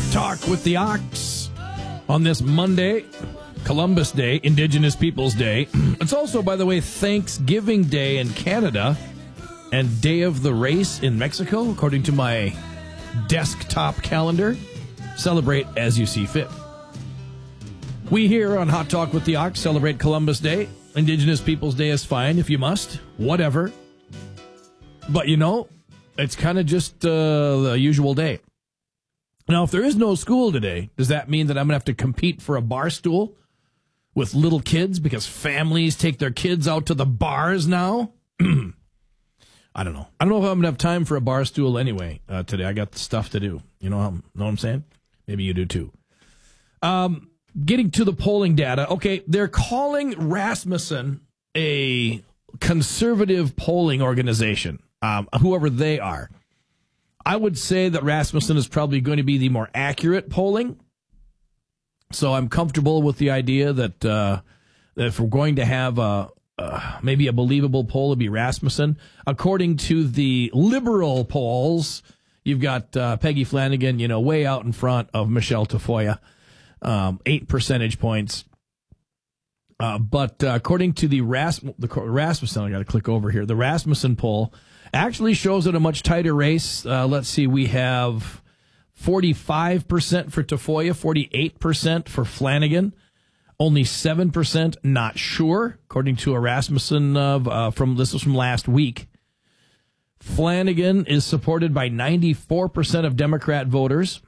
Talk with the Ox on this Monday, Columbus Day, Indigenous Peoples Day. It's also, by the way, Thanksgiving Day in Canada and Day of the Race in Mexico, according to my desktop calendar. Celebrate as you see fit. We here on Hot Talk with the Ox celebrate Columbus Day. Indigenous Peoples Day is fine if you must, whatever. But you know, it's kind of just the usual day. Now, if there is no school today, does that mean that I'm going to have to compete for a bar stool with little kids because families take their kids out to the bars now? I don't know. I don't know if I'm going to have time for a bar stool anyway today. I got stuff to do. You know what I'm saying? Maybe you do too. Getting to the polling data. Okay, they're calling Rasmussen a conservative polling organization, whoever they are. I would say that Rasmussen is probably going to be the more accurate polling. So I'm comfortable with the idea that if we're going to have maybe a believable poll, it'd be Rasmussen. According to the liberal polls, you've got Peggy Flanagan, way out in front of Michelle Tafoya, 8 percentage points. But according to the Rasmussen, I got to click over here. The Rasmussen poll actually shows it a much tighter race. Let's see, we have 45% for Tafoya, 48% for Flanagan, only 7% not sure, according to a Rasmussen this was from last week. Flanagan is supported by 94% of Democrat voters.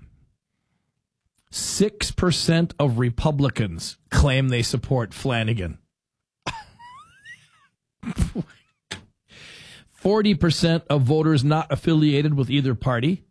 6% of Republicans claim they support Flanagan. 40% of voters not affiliated with either party.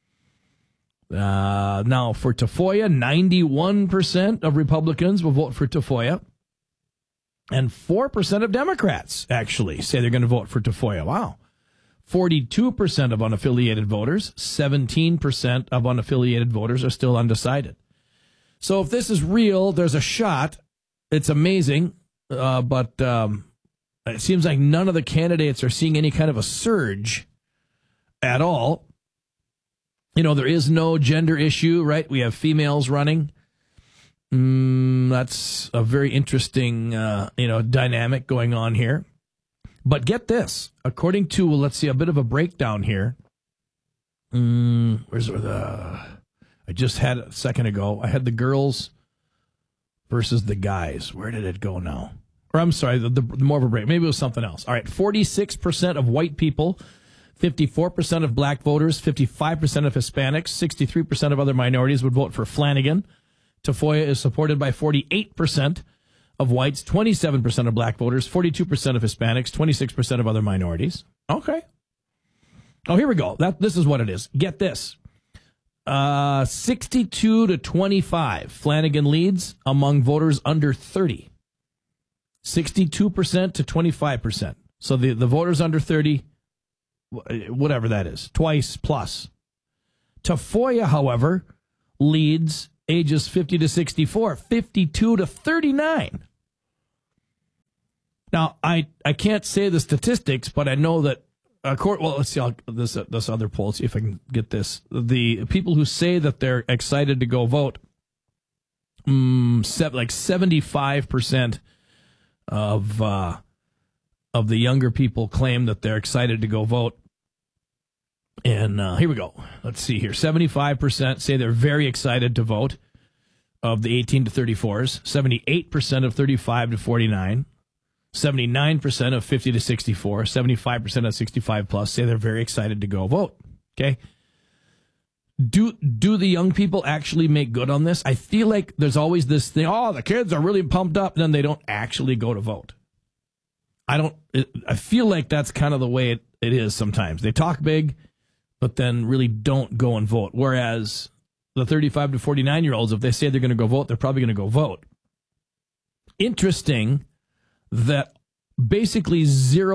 Now, for Tafoya, 91% of Republicans will vote for Tafoya. And 4% of Democrats, actually, say they're going to vote for Tafoya. Wow. 42% of unaffiliated voters, 17% of unaffiliated voters are still undecided. So if this is real, there's a shot. It's amazing, but it seems like none of the candidates are seeing any kind of a surge at all. There is no gender issue, right? We have females running. That's a very interesting, dynamic going on here. But get this. According to, let's see, a bit of a breakdown here. I just had it a second ago. I had the girls versus the guys. Where did it go now? Or I'm sorry, the more of a break. Maybe it was something else. All right, 46% of white people, 54% of black voters, 55% of Hispanics, 63% of other minorities would vote for Flanagan. Tafoya is supported by 48% of whites, 27% of black voters, 42% of Hispanics, 26% of other minorities. Okay. Oh, here we go. This is what it is. Get this. 62 to 25. Flanagan leads among voters under 30. 62% to 25%. So the voters under 30, whatever that is, twice plus. Tafoya, however, leads ages 50 to 64, 52 to 39. Now, I can't say the statistics, but I know that, let's see this other poll, see if I can get this. The people who say that they're excited to go vote, like 75% of the younger people claim that they're excited to go vote. And here we go. Let's see here. 75% say they're very excited to vote of the 18 to 34s. 78% of 35 to 49. 79% of 50 to 64. 75% of 65 plus say they're very excited to go vote. Okay. Do the young people actually make good on this? I feel like there's always this thing, the kids are really pumped up, and then they don't actually go to vote. I feel like that's kind of the way it is sometimes. They talk big, but then really don't go and vote. Whereas the 35 to 49-year-olds, if they say they're going to go vote, they're probably going to go vote. Interesting that basically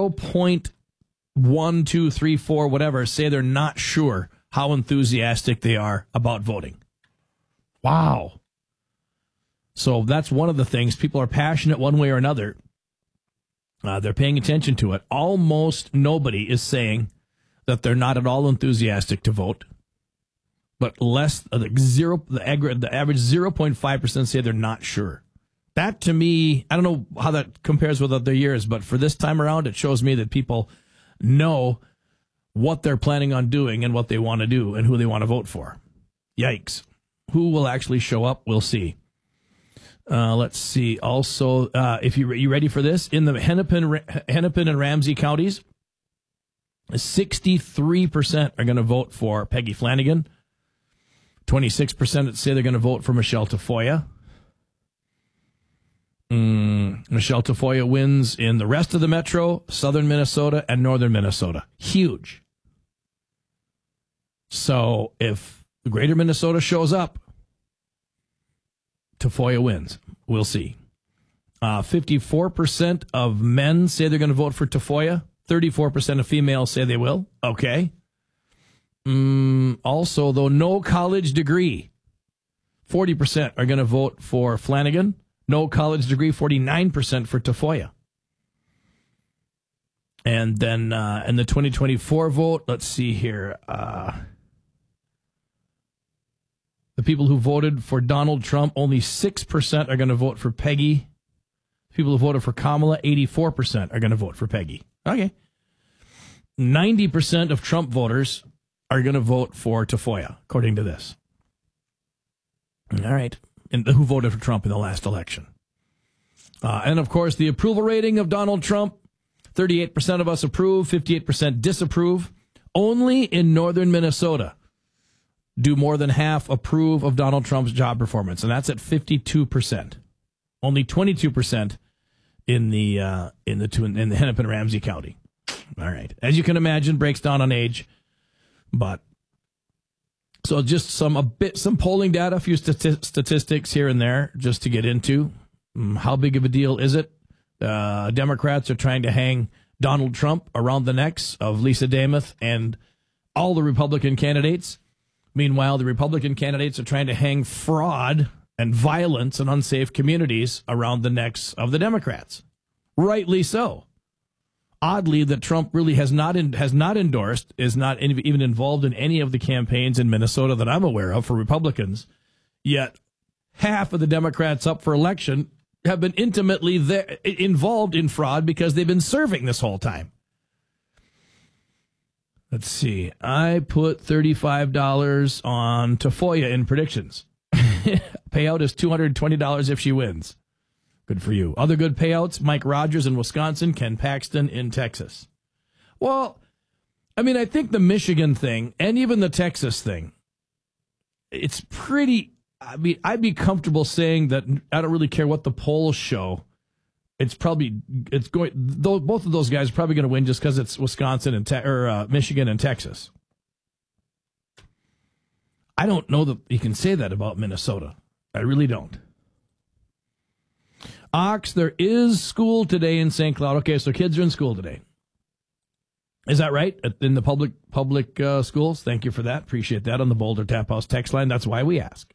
0.1, 2, 3, 4, whatever, say they're not sure how enthusiastic they are about voting. Wow. So that's one of the things. People are passionate one way or another. They're paying attention to it. Almost nobody is saying that they're not at all enthusiastic to vote. but less the average 0.5% say they're not sure. That, to me, I don't know how that compares with other years, but for this time around, it shows me that people know what they're planning on doing and what they want to do and who they want to vote for. Yikes. Who will actually show up? We'll see. Let's see. Also, if you ready for this? In the Hennepin and Ramsey counties, 63% are going to vote for Peggy Flanagan. 26% say they're going to vote for Michelle Tafoya. Michelle Tafoya wins in the rest of the metro, southern Minnesota, and northern Minnesota. Huge. So if the greater Minnesota shows up, Tafoya wins. We'll see. 54% of men say they're going to vote for Tafoya. 34% of females say they will. Okay. Also, though, no college degree. 40% are going to vote for Flanagan. No college degree, 49% for Tafoya. And then in the 2024 vote, let's see here. The people who voted for Donald Trump, only 6% are going to vote for Peggy. People who voted for Kamala, 84% are going to vote for Peggy. Okay. 90% of Trump voters are going to vote for Tafoya, according to this. All right. And who voted for Trump in the last election. And, of course, the approval rating of Donald Trump, 38% of us approve, 58% disapprove. Only in northern Minnesota do more than half approve of Donald Trump's job performance, and that's at 52%. Only 22% in the Hennepin Ramsey County. All right. As you can imagine, breaks down on age, but so just some polling data, a few statistics here and there, just to get into. How big of a deal is it? Democrats are trying to hang Donald Trump around the necks of Lisa Damuth and all the Republican candidates. Meanwhile, the Republican candidates are trying to hang fraud and violence in unsafe communities around the necks of the Democrats. Rightly so. Oddly, that Trump really has not endorsed, is not even involved in any of the campaigns in Minnesota that I'm aware of for Republicans. Yet half of the Democrats up for election have been intimately involved in fraud because they've been serving this whole time. Let's see. I put $35 on Tafoya in predictions. Payout is $220 if she wins. Good for you. Other good payouts, Mike Rogers in Wisconsin, Ken Paxton in Texas. Well, I mean, I think the Michigan thing and even the Texas thing, it's pretty, I mean, I'd be comfortable saying that I don't really care what the polls show. Both of those guys are probably going to win just because it's Wisconsin and Michigan and Texas. I don't know that you can say that about Minnesota. I really don't. Ox, there is school today in St. Cloud. Okay, so kids are in school today. Is that right? In the public schools? Thank you for that. Appreciate that on the Boulder Tap House text line. That's why we ask.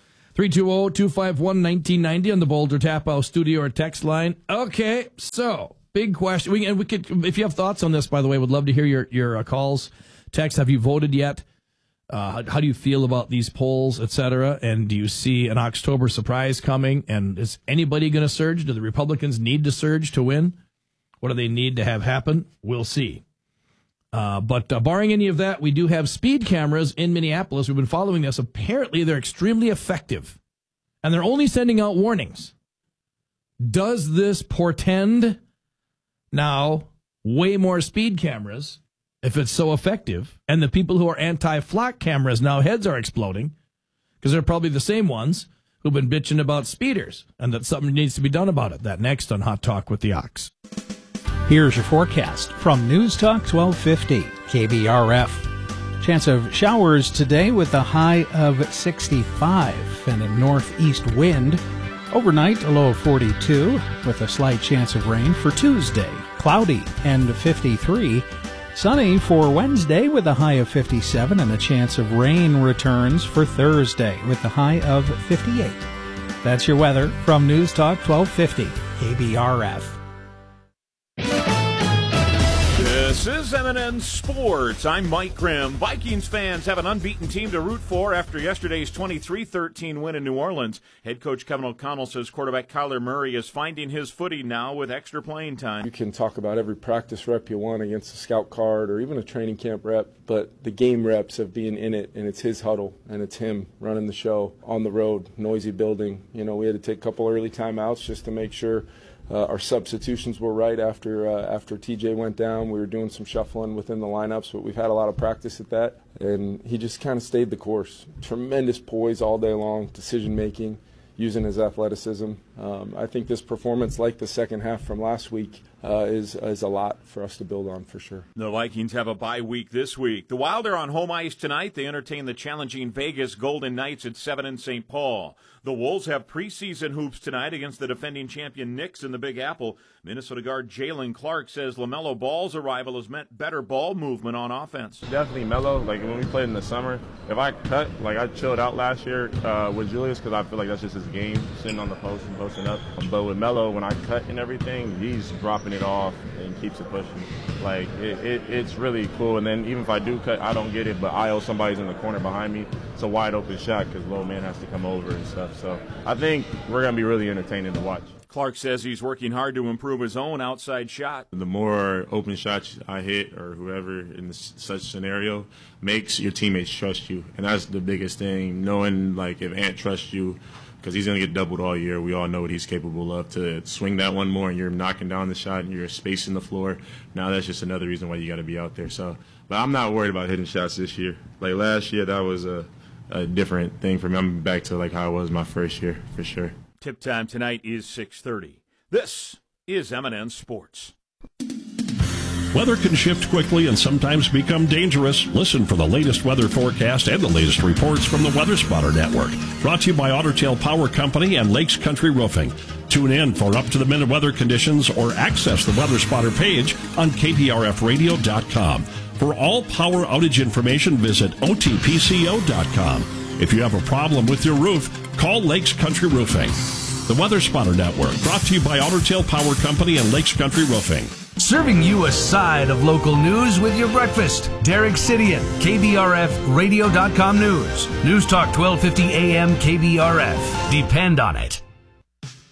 320-251-1990 on the Boulder Tap House studio or text line. Okay, so big question. We could, if you have thoughts on this, by the way, would love to hear your calls, texts. Have you voted yet? How do you feel about these polls, et cetera? And do you see an October surprise coming? And is anybody going to surge? Do the Republicans need to surge to win? What do they need to have happen? We'll see. But barring any of that, we do have speed cameras in Minneapolis. We've been following this. Apparently, they're extremely effective, and they're only sending out warnings. Does this portend now way more speed cameras if it's so effective? And the people who are anti-flock cameras, now heads are exploding because they're probably the same ones who've been bitching about speeders and that something needs to be done about it. That next on Hot Talk with the Ox. Here's your forecast from News Talk 1250 KBRF. Chance of showers today with a high of 65 and a northeast wind. Overnight, a low of 42 with a slight chance of rain for Tuesday. Cloudy and 53. Sunny for Wednesday with a high of 57 and a chance of rain returns for Thursday with a high of 58. That's your weather from News Talk 1250 KBRF. This This is M&N Sports. I'm Mike Grimm. Vikings fans have an unbeaten team to root for after yesterday's 23-13 win in New Orleans. Head coach Kevin O'Connell says quarterback Kyler Murray is finding his footing now with extra playing time. You can talk about every practice rep you want against a scout card or even a training camp rep, but the game reps of being in it, and it's his huddle, and it's him running the show on the road, noisy building. You know, we had to take a couple early timeouts just to make sure our substitutions were right after TJ went down. We were doing some shuffling within the lineups, but we've had a lot of practice at that. And he just kind of stayed the course. Tremendous poise all day long, decision-making, using his athleticism. I think this performance, like the second half from last week, is a lot for us to build on for sure. The Vikings have a bye week this week. The Wild are on home ice tonight. They entertain the challenging Vegas Golden Knights at 7 in St. Paul. The Wolves have preseason hoops tonight against the defending champion Knicks in the Big Apple. Minnesota guard Jalen Clark says LaMelo Ball's arrival has meant better ball movement on offense. Definitely Melo. Like when we played in the summer, if I cut, like I chilled out last year with Julius because I feel like that's just his game, sitting on the post and posting up. But with Melo, when I cut and everything, he's dropping it off and keeps it pushing. Like it's really cool. And then even if I do cut, I don't get it, but I owe somebody's in the corner behind me. It's a wide open shot because little man has to come over and stuff. So I think we're going to be really entertaining to watch. Clark says he's working hard to improve his own outside shot. The more open shots I hit or whoever in such scenario makes your teammates trust you. And that's the biggest thing, knowing like if Ant trusts you, because he's going to get doubled all year. We all know what he's capable of. To swing that one more and you're knocking down the shot and you're spacing the floor, now that's just another reason why you got to be out there. So, but I'm not worried about hitting shots this year. Like last year, that was a different thing for me. I'm back to like how I was my first year for sure. Tip time tonight is 6:30. This is M&N Sports. Weather can shift quickly and sometimes become dangerous. Listen for the latest weather forecast and the latest reports from the Weather Spotter Network. Brought to you by Otter Tail Power Company and Lakes Country Roofing. Tune in for up-to-the-minute weather conditions or access the Weather Spotter page on KPRFradio.com. For all power outage information, visit OTPCO.com. If you have a problem with your roof, call Lakes Country Roofing. The Weather Spotter Network, brought to you by Otter Tail Power Company and Lakes Country Roofing. Serving you a side of local news with your breakfast. Derek Sidian, KBRFradio.com News. News Talk 1250 AM KBRF. Depend on it.